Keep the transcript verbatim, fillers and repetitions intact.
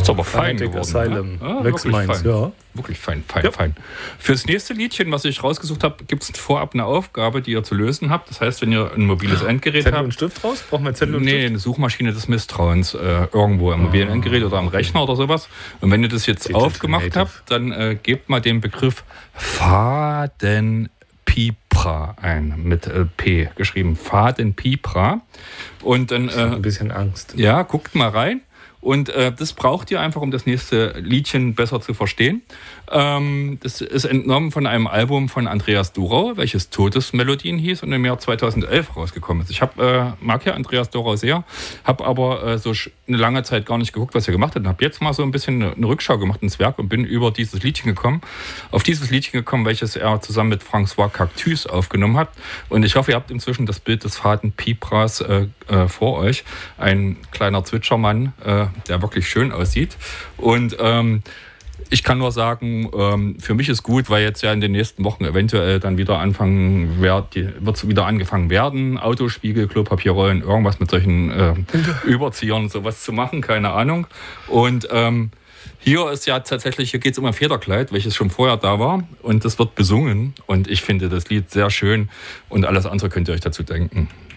Ist aber fein Fanatic geworden. Asylum. Ja? Ah, Lex wirklich Mainz, fein. ja. Wirklich fein, fein, Ja. fein. Fürs nächste Liedchen, was ich rausgesucht habe, gibt es vorab eine Aufgabe, die ihr zu lösen habt. Das heißt, wenn ihr ein mobiles Endgerät Zettel habt. und Stift raus? Brauchen wir Zettel und Nee, Stift? eine Suchmaschine des Misstrauens. Äh, irgendwo am mobilen Endgerät oder am Rechner oder sowas. Und wenn ihr das jetzt Digital aufgemacht Native. habt, dann äh, gebt mal den Begriff Fadenpipra ein. Mit äh, P geschrieben. Fadenpipra. Und dann. Ich hab Äh, ein bisschen Angst. Ja, guckt mal rein. Und äh, das braucht ihr einfach, um das nächste Liedchen besser zu verstehen. Ähm, das ist entnommen von einem Album von Andreas Dorau, welches Todesmelodien hieß und im Jahr zweitausendelf rausgekommen ist. Ich hab, äh, mag ja Andreas Dorau sehr, habe aber äh, so eine lange Zeit gar nicht geguckt, was er gemacht hat. Und habe jetzt mal so ein bisschen eine, eine Rückschau gemacht ins Werk und bin über dieses Liedchen gekommen, auf dieses Liedchen gekommen, welches er zusammen mit François Cactus aufgenommen hat. Und ich hoffe, ihr habt inzwischen das Bild des Fadenpipras äh, äh, vor euch. Ein kleiner Zwitschermann, äh, der wirklich schön aussieht. Und ähm, ich kann nur sagen, ähm, für mich ist gut, weil jetzt ja in den nächsten Wochen eventuell dann wieder anfangen wird, wird wieder angefangen werden, Autospiegel, Klopapierrollen, irgendwas mit solchen äh, Überziehern, sowas zu machen, keine Ahnung. Und ähm, hier ist ja tatsächlich, hier geht es um ein Federkleid, welches schon vorher da war und das wird besungen und ich finde das Lied sehr schön und alles andere könnt ihr euch dazu denken.